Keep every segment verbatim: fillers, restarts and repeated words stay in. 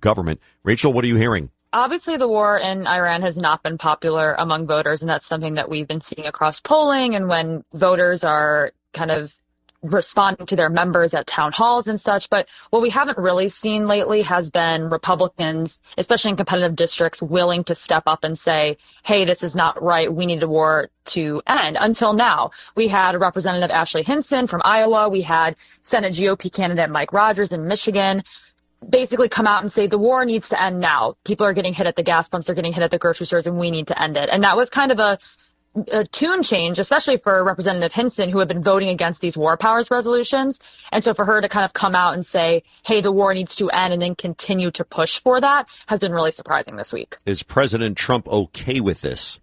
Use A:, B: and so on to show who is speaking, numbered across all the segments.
A: Government. Rachel, what are you hearing?
B: Obviously, the war in Iran has not been popular among voters, and that's something that we've been seeing across polling and when voters are kind of responding to their members at town halls and such. But what we haven't really seen lately has been Republicans, especially in competitive districts, willing to step up and say, hey, this is not right. We need the war to end. Until now, we had Representative Ashley Hinson from Iowa. We had Senate G O P candidate Mike Rogers in Michigan basically come out and say the war needs to end now. People are getting hit at the gas pumps, they're getting hit at the grocery stores, and we need to end it. And that was kind of a, a tune change, especially for Representative Hinson, who had been voting against these war powers resolutions. And so for her to kind of come out and say, hey, the war needs to end, and then continue to push for that has been really surprising this week.
A: Is President Trump okay with this?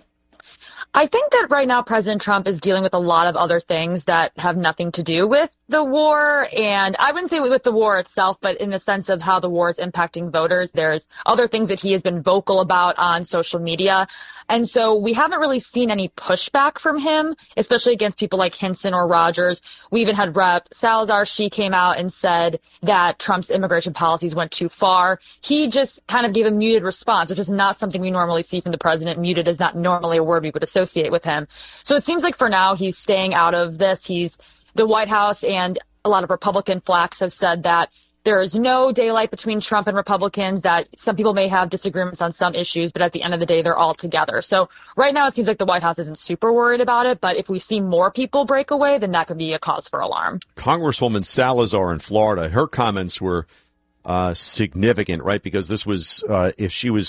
B: I think that right now President Trump is dealing with a lot of other things that have nothing to do with the war. And I wouldn't say with the war itself, but in the sense of how the war is impacting voters. There's other things that he has been vocal about on social media. And so we haven't really seen any pushback from him, especially against people like Hinson or Rogers. We even had Rep Salazar. She came out and said that Trump's immigration policies went too far. He just kind of gave a muted response, which is not something we normally see from the president. Muted is not normally a word we would associate with him. So it seems like for now he's staying out of this. He's the White House and a lot of Republican flacks have said that there is no daylight between Trump and Republicans, that some people may have disagreements on some issues, but at the end of the day, they're all together. So right now, it seems like the White House isn't super worried about it. But if we see more people break away, then that could be a cause for alarm.
A: Congresswoman Salazar in Florida, her comments were uh, significant, right? Because this was, uh, if she was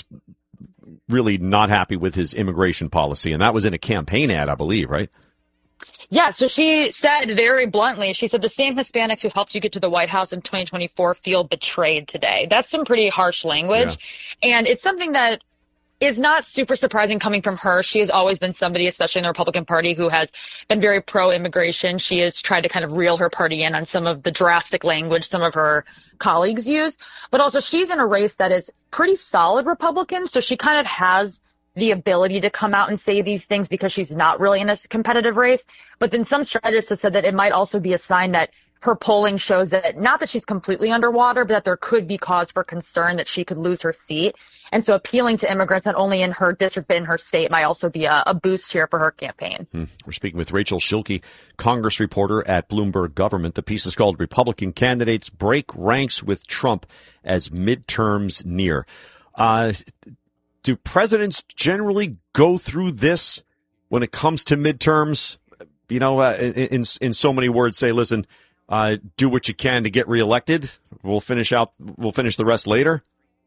A: really not happy with his immigration policy, and that was in a campaign ad, I believe, right?
B: Yeah, so she said very bluntly, she said the same Hispanics who helped you get to the White House in twenty twenty-four feel betrayed today. That's some pretty harsh language. Yeah. And it's something that is not super surprising coming from her. She has always been somebody, especially in the Republican Party, who has been very pro-immigration. She has tried to kind of reel her party in on some of the drastic language some of her colleagues use. But also she's in a race that is pretty solid Republican, so she kind of has the ability to come out and say these things because she's not really in a competitive race. But then some strategists have said that it might also be a sign that her polling shows that not that she's completely underwater, but that there could be cause for concern that she could lose her seat. And so appealing to immigrants, not only in her district, but in her state, might also be a, a boost here for her campaign.
A: Hmm. We're speaking with Rachel Schilke, Congress reporter at Bloomberg Government. The piece is called Republican Candidates Break Ranks with Trump as Midterms Near. Uh, do presidents generally go through this when it comes to midterms? You know, uh, in, in, in so many words, say, listen, Uh, do what you can to get reelected. We'll finish out. We'll finish the rest later.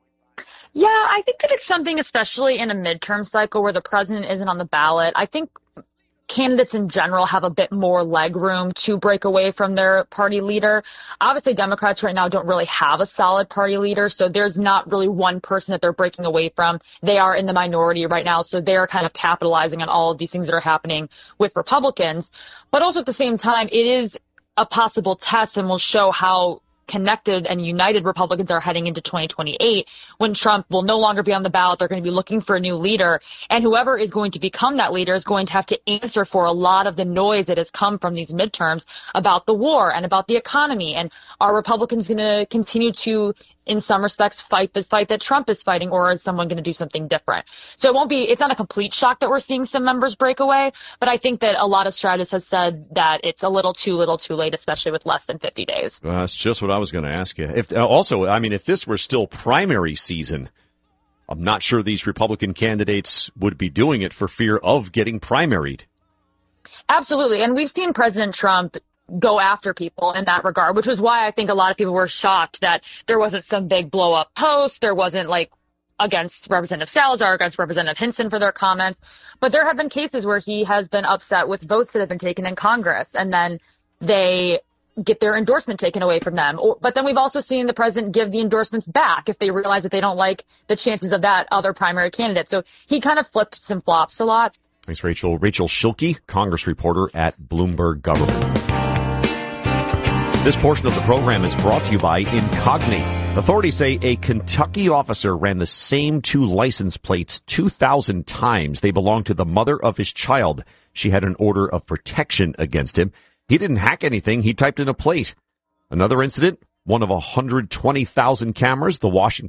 B: Yeah, I think that it's something, especially in a midterm cycle where the president isn't on the ballot. I think candidates in general have a bit more leg room to break away from their party leader. Obviously, Democrats right now don't really have a solid party leader, so there's not really one person that they're breaking away from. They are in the minority right now, so they're kind of capitalizing on all of these things that are happening with Republicans. But also at the same time, it is a possible test and will show how connected and united Republicans are heading into twenty twenty-eight when Trump will no longer be on the ballot. They're going to be looking for a new leader. And whoever is going to become that leader is going to have to answer for a lot of the noise that has come from these midterms about the war and about the economy. And are Republicans going to continue to, in some respects, fight the fight that Trump is fighting, or is someone going to do something different? So it won't be, it's not a complete shock that we're seeing some members break away, but I think that a lot of strategists have said that it's a little too little too late, especially with less than fifty days.
A: Well, that's just what I was going to ask you. If uh, also, I mean, if this were still primary season, I'm not sure these Republican candidates would be doing it for fear of getting primaried.
B: Absolutely. And we've seen President Trump go after people in that regard, which was why I think a lot of people were shocked that there wasn't some big blow up post. There wasn't like against Representative Salazar, against Representative Hinson for their comments. But there have been cases where he has been upset with votes that have been taken in Congress, and then they get their endorsement taken away from them. Or, but then we've also seen the president give the endorsements back if they realize that they don't like the chances of that other primary candidate. So he kind of flips and flops a lot.
A: Thanks, Rachel. Rachel Schilke, Congress reporter at Bloomberg Government. This portion of the program is brought to you by Incogni. Authorities say a Kentucky officer ran the same two license plates two thousand times. They belonged to the mother of his child. She had an order of protection against him. He didn't hack anything. He typed in a plate. Another incident, one of one hundred twenty thousand cameras the Washington